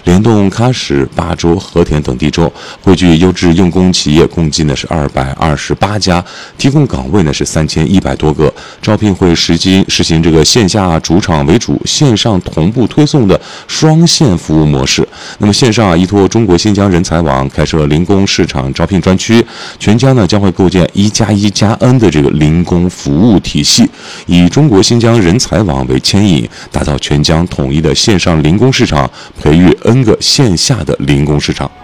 联动喀什、巴州、和田等地州，汇聚优质用工企业共计呢是228家，提供岗位呢是3100多个。招聘会实行这个线下主场为主、线上同步推送的双线服务模式。那么线上依托中国新疆人才网开设零工市场招聘专区，全疆呢将会构建1+1+N 的这个零工服务体系，以中国新疆人才网为牵引，打造全疆统一的线上零工市场，培育 N 个线下的零工市场。